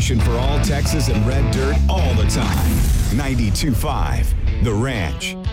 station for all Texas and red dirt all the time. 92.5 The Ranch.